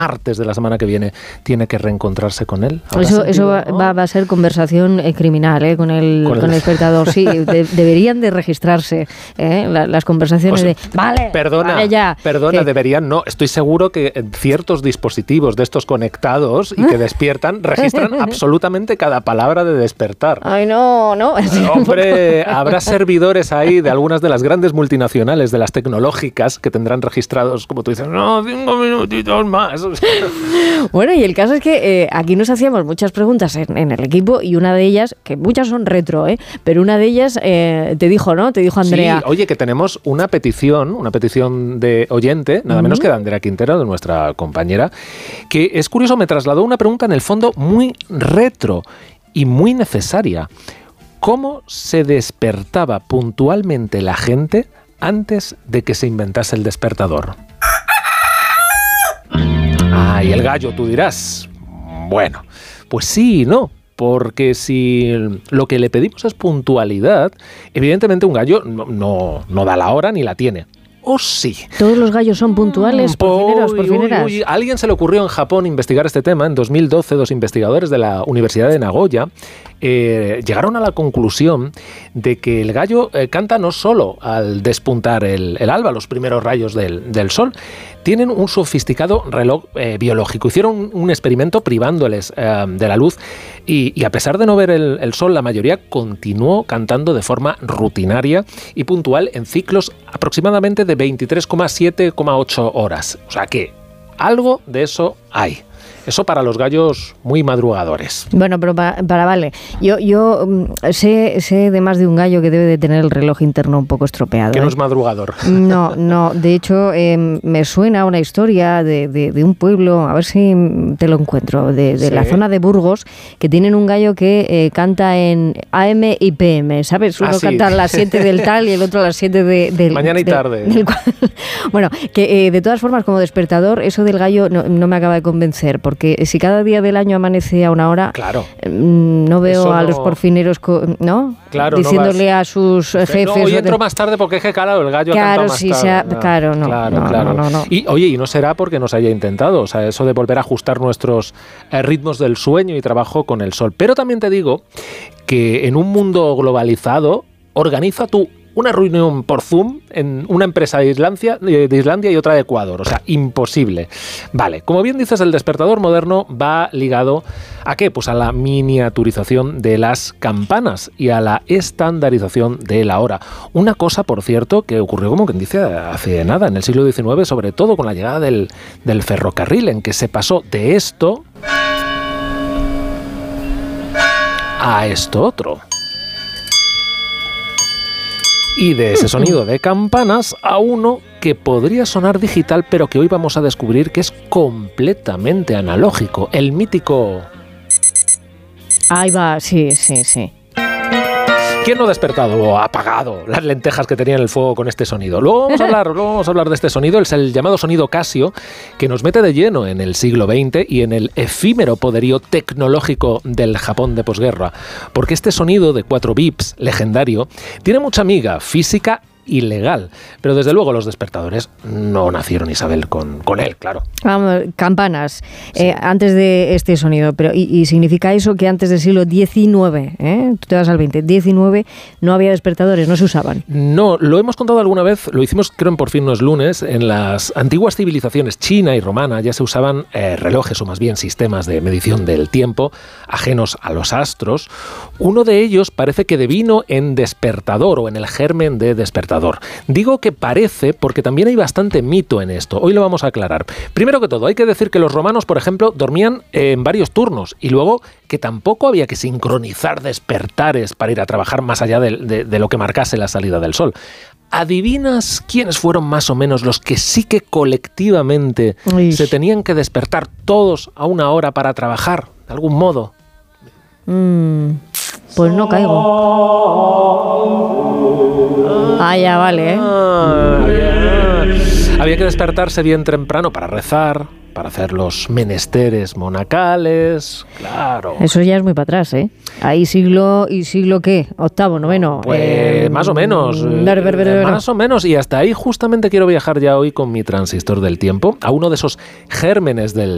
martes de la semana que viene tiene que reencontrarse con él. Eso va a ser conversación criminal con el despertador. Sí, deberían de registrarse las conversaciones pues, vale, perdona, ya. Perdona, deberían, no. Estoy seguro que ciertos dispositivos de estos conectados y que despiertan registran absolutamente cada palabra de despertar. Ay, no. Hombre, habrá servidores ahí de algunas de las grandes multinacionales, de las tecnológicas, que tendrán registrados, como tú dices, 5 minutitos más. Bueno, y el caso es que aquí nos hacíamos muchas preguntas en el equipo y una de ellas, que muchas son retro, pero una de ellas te dijo Andrea. Sí, oye, que tenemos una petición de oyente, nada menos que de Andrea Quintero, de nuestra compañera, que es curioso, me trasladó una pregunta en el fondo muy retro y muy necesaria. ¿Cómo se despertaba puntualmente la gente antes de que se inventase el despertador? Y el gallo, tú dirás. Bueno, pues sí y no. Porque si lo que le pedimos es puntualidad, evidentemente un gallo no da la hora ni la tiene. ¿O sí? ¿Todos los gallos son puntuales, porcineras? A alguien se le ocurrió en Japón investigar este tema. En 2012, 2 investigadores de la Universidad de Nagoya llegaron a la conclusión de que el gallo canta no solo al despuntar el alba, los primeros rayos del sol. Tienen un sofisticado reloj biológico. Hicieron un experimento privándoles de la luz y a pesar de no ver el sol, la mayoría continuó cantando de forma rutinaria y puntual en ciclos aproximadamente de 23,7,8 horas. O sea que algo de eso hay. Eso para los gallos muy madrugadores. Bueno, pero vale. Yo sé de más de un gallo que debe de tener el reloj interno un poco estropeado. Que no es madrugador. No. De hecho, me suena una historia de un pueblo, a ver si te lo encuentro, de la zona de Burgos, que tienen un gallo que canta en AM y PM, ¿sabes? Uno canta a las 7 del tal y el otro a las 7 del... Mañana y tarde. Bueno, que de todas formas, como despertador, eso del gallo no me acaba de convencer, porque si cada día del año amanece a una hora, claro, no veo a los porcineros, ¿no? Claro, diciéndole a sus jefes... No, hoy entro más tarde porque es que, claro, el gallo ha cantado más tarde. Claro, no. Y, oye, y no será porque nos haya intentado, o sea, eso de volver a ajustar nuestros ritmos del sueño y trabajo con el sol. Pero también te digo que en un mundo globalizado, organiza tú una reunión por Zoom en una empresa de Islandia y otra de Ecuador. O sea, imposible. Vale, como bien dices, el despertador moderno va ligado ¿a qué? Pues a la miniaturización de las campanas y a la estandarización de la hora. Una cosa, por cierto, que ocurrió, como quien dice, hace nada, en el siglo XIX, sobre todo con la llegada del ferrocarril, en que se pasó de esto a esto otro. Y de ese sonido de campanas a uno que podría sonar digital, pero que hoy vamos a descubrir que es completamente analógico, el mítico... Ahí va, sí. ¿Quién no ha despertado o ha apagado las lentejas que tenía en el fuego con este sonido? Luego vamos a hablar de este sonido, es el llamado sonido Casio, que nos mete de lleno en el siglo XX y en el efímero poderío tecnológico del Japón de posguerra. Porque este sonido de 4 bips, legendario, tiene mucha miga física ilegal, pero desde luego los despertadores no nacieron, Isabel, con él, claro. Vamos, campanas, sí. Antes de este sonido, pero y significa eso que antes del siglo XIX, tú te vas al 20, 19, no había despertadores, no se usaban. No, lo hemos contado alguna vez, lo hicimos creo en Por fin no es lunes, en las antiguas civilizaciones china y romana ya se usaban relojes o más bien sistemas de medición del tiempo ajenos a los astros. Uno de ellos parece que devino en despertador o en el germen de despertador. Digo que parece porque también hay bastante mito en esto. Hoy lo vamos a aclarar. Primero que todo, hay que decir que los romanos, por ejemplo, dormían en varios turnos y luego que tampoco había que sincronizar despertares para ir a trabajar más allá de lo que marcase la salida del sol. ¿Adivinas quiénes fueron más o menos los que sí que colectivamente se tenían que despertar todos a una hora para trabajar, de algún modo? Pues no caigo. Ya vale, Había que despertarse bien temprano para rezar, para hacer los menesteres monacales, claro. Eso ya es muy para atrás, ¿eh? Ahí siglo ¿qué? ¿Octavo, noveno? Pues más o menos. Más o menos. Y hasta ahí justamente quiero viajar ya hoy con mi transistor del tiempo a uno de esos gérmenes del